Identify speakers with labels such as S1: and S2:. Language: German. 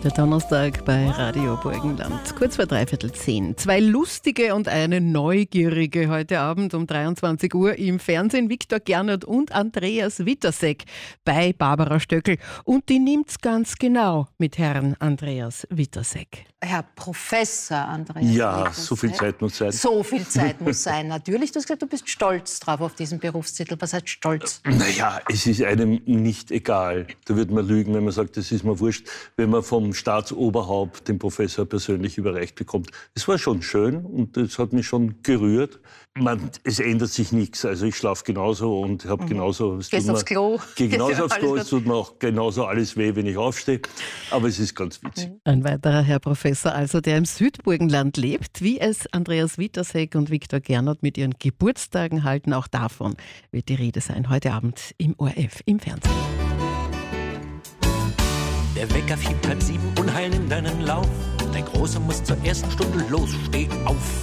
S1: Der Donnerstag bei Radio Burgenland. Kurz vor 9:45. Zwei lustige und eine neugierige heute Abend um 23 Uhr im Fernsehen. Viktor Gernot und Andreas Witasek bei Barbara Stöckl. Und die nimmt's ganz genau mit Herrn Andreas Witasek.
S2: Herr Professor Andreas
S3: Ja,
S2: Witasek.
S3: so viel Zeit muss sein.
S2: So viel Zeit muss sein, natürlich. Du hast gesagt, du bist stolz drauf auf diesen Berufstitel. Was heißt stolz?
S3: Naja, es ist einem nicht egal. Da wird man lügen, wenn man sagt, das ist mir wurscht, wenn man vom Staatsoberhaupt den Professor persönlich überreicht bekommt. Es war schon schön und es hat mich schon gerührt. Es ändert sich nichts. Also ich schlafe genauso und habe genauso...
S2: Gehst aufs Klo?
S3: Gehe genauso aufs Klo. Es tut mir auch genauso alles weh, wenn ich aufstehe. Aber es ist ganz witzig.
S1: Ein weiterer Herr Professor, also der im Südburgenland lebt, wie es Andreas Witasek und Viktor Gernot mit ihren Geburtstagen halten. Auch davon wird die Rede sein heute Abend im ORF im Fernsehen.
S4: Der Wecker fiebt 6:30, Unheil nimmt deinen Lauf. Dein Großer muss zur ersten Stunde los, steh auf.